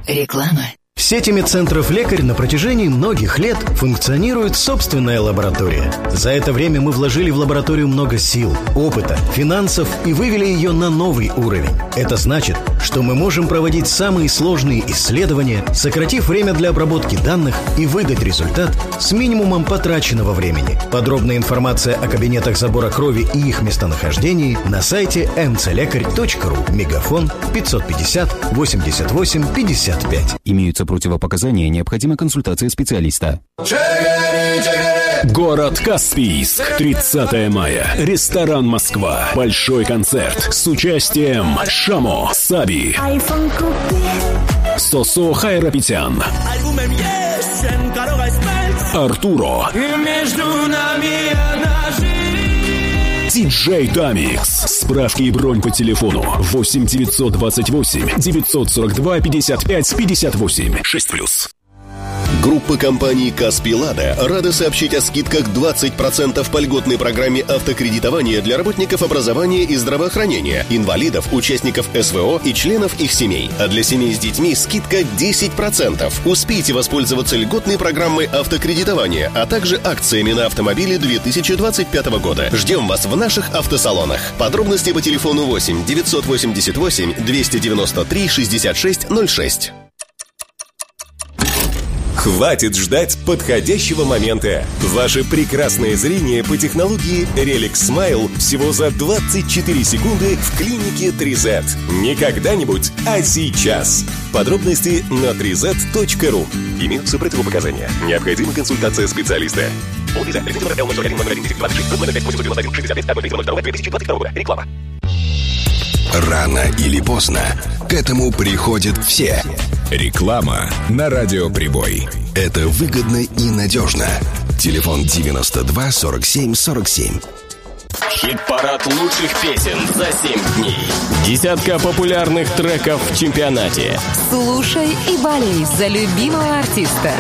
Реклама. В сети медцентров «Лекарь» на протяжении многих лет функционирует собственная лаборатория. За это время мы вложили в лабораторию много сил, опыта, финансов и вывели ее на новый уровень. Это значит, что мы можем проводить самые сложные исследования, сократив время для обработки данных и выдать результат с минимумом потраченного времени. Подробная информация о кабинетах забора крови и их местонахождении на сайте mcлекарь.ру. Мегафон 550 88 55. Имеются противопоказания, необходима консультация специалиста. Город Каспийск, 30 мая. Ресторан «Москва». Большой концерт с участием Шамо, Саби, Сосо Хайрапетян, Артуро, Диджей Дамикс. Справки и бронь по телефону 8 928 942 55 58 6+. Группа компаний «Каспий Лада» рада сообщить о скидках 20% по льготной программе автокредитования для работников образования и здравоохранения, инвалидов, участников СВО и членов их семей. А для семей с детьми скидка 10%. Успейте воспользоваться льготной программой автокредитования, а также акциями на автомобили 2025 года. Ждем вас в наших автосалонах. Подробности по телефону 8 988 293 66 06. Хватит ждать подходящего момента. Ваше прекрасное зрение по технологии Relic Smile всего за 24 секунды в клинике 3Z. Не когда-нибудь, а сейчас. Подробности на 3z.ru. Имеются противопоказания. Необходима консультация специалиста. Реклама. Рано или поздно к этому приходят все. Реклама на радиоприбой. Это выгодно и надежно. Телефон 92 47 47. Хит-парад лучших песен за 7 дней. Десятка популярных треков в чемпионате. Слушай и болей за любимого артиста.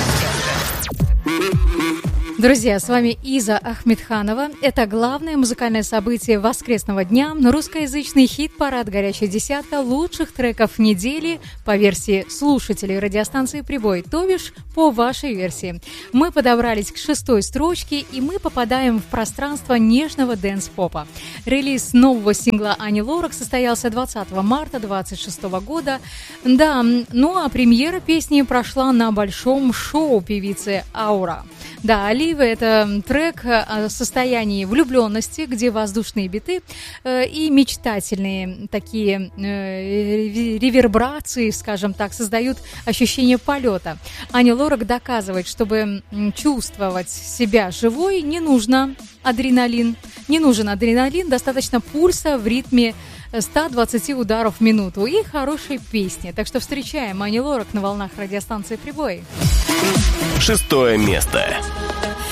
Друзья, с вами Иза Ахмедханова. Это главное музыкальное событие воскресного дня. Русскоязычный хит-парад «Горячая десятка» лучших треков недели по версии слушателей радиостанции «Прибой», то бишь по вашей версии. Мы подобрались к 6-й строчке, и мы попадаем в пространство нежного дэнс-попа. Релиз нового сингла Ани Лорак состоялся 20 марта 2026 года. Да, ну а премьера песни прошла на большом шоу певицы Аура. Да, «Олива» — это трек о состоянии влюбленности, где воздушные биты и мечтательные такие ревербрации, скажем так, создают ощущение полета. Ани Лорак доказывает, чтобы чувствовать себя живой, не нужен адреналин, достаточно пульса в ритме 120 ударов в минуту и хорошей песни. Так что встречаем Ани Лорак на волнах радиостанции «Прибой». 6-е место.